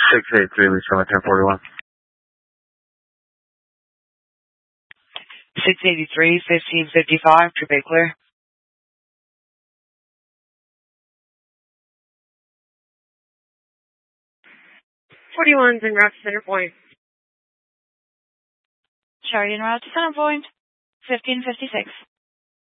683, Lisa, 1041. 683, 1555, to Bay Clear. 41's en route to Center Point. Charlie en route to Center Point, 1556.